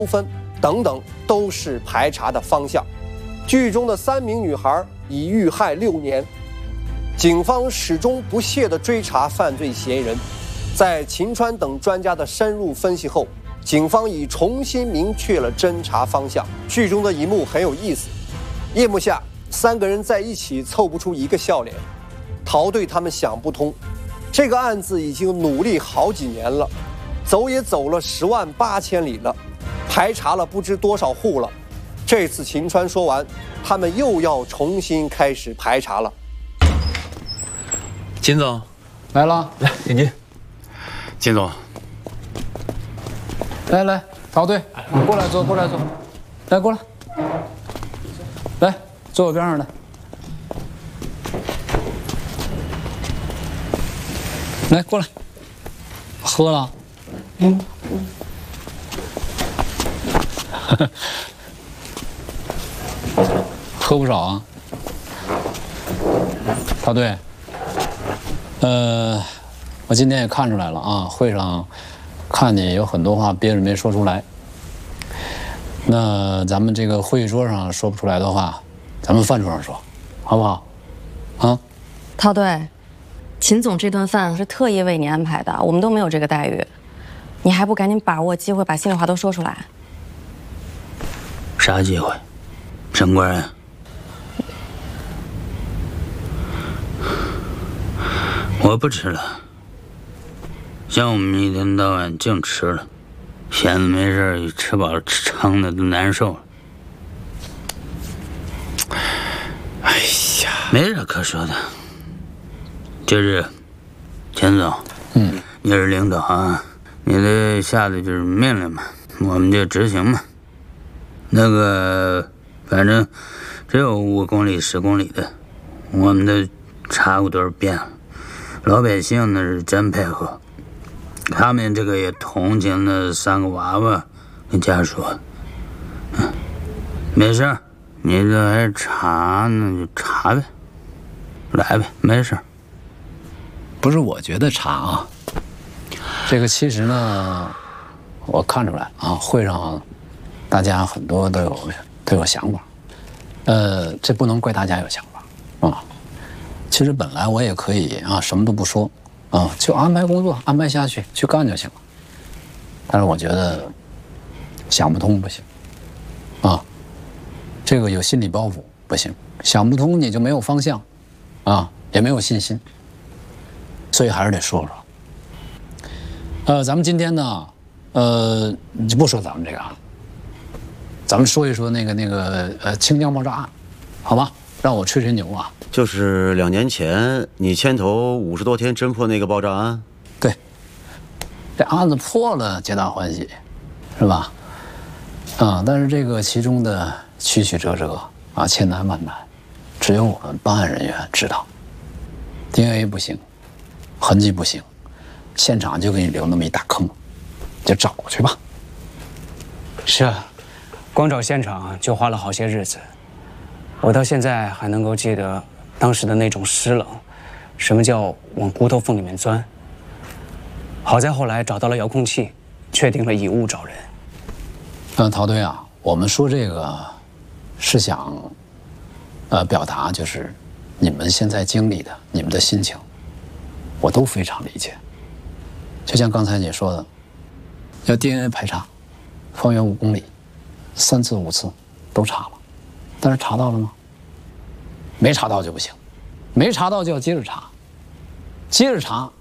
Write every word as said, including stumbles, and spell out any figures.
分等等，都是排查的方向。剧中的三名女孩已遇害六年，警方始终不懈地追查犯罪嫌疑人。在秦川等专家的深入分析后，警方已重新明确了侦查方向。剧中的一幕很有意思，夜幕下三个人在一起凑不出一个笑脸。陶队他们想不通，这个案子已经努力好几年了，走也走了十万八千里了，排查了不知多少户了。这次秦川说完，他们又要重新开始排查了。 秦总来了， 来请进。 秦总， 来来，陶队，过来坐，过来坐，来过来，来坐我边上来。来过来，喝了？嗯。喝不少啊，陶队。呃，我今天也看出来了啊，会上看你有很多话憋着没说出来。那咱们这个会议桌上说不出来的话，咱们饭桌上说，好不好？啊？ 陶队，秦总这顿饭是特意为你安排的，我们都没有这个待遇，你还不赶紧把握机会把心里话都说出来？ 啥机会？陈官人，我不吃了。像我们一天到晚净吃了，闲着没事一吃饱了吃撑的都难受了。 哎呀， 没啥可说的。就是钱总， 嗯， 你是领导啊，你的下的就是命令嘛，我们就执行嘛。那个，反正只有五公里、十公里的，我们都查过多少遍了。老百姓那是真配合，他们这个也同情那三个娃娃跟家属。嗯，没事，你这还查，那就查呗，来呗，没事。 不是我觉得查啊，这个其实呢，我看出来啊，会上大家很多都有都有想法，呃，这不能怪大家有想法啊。其实本来我也可以啊，什么都不说啊，就安排工作安排下去去干就行了。但是我觉得想不通不行啊，这个有心理包袱不行，想不通你就没有方向啊，也没有信心。所以还是得说说。呃，咱们今天呢，呃，就不说咱们这个啊，咱们说一说那个那个呃清江爆炸案，好吧？让我吹吹牛啊。 就是两年前你牵头五十多天侦破那个爆炸案。 对，这案子破了，皆大欢喜，是吧？啊，但是这个其中的曲曲折折啊，千难万难，只有我们办案人员知道。D N A 不行。痕迹不行，现场就给你留那么一大坑，就找去吧。 是啊，光找现场就花了好些日子。我到现在还能够记得当时的那种湿冷，什么叫往骨头缝里面钻。好在后来找到了遥控器，确定了以物找人。 嗯，陶队啊，我们说这个是想，呃，表达就是你们现在经历的，你们的心情。我都非常理解，就像刚才你说的，要 D N A 排查，方圆五公里，三次五次都查了，但是查到了吗？没查到就不行，没查到就要接着查，接着查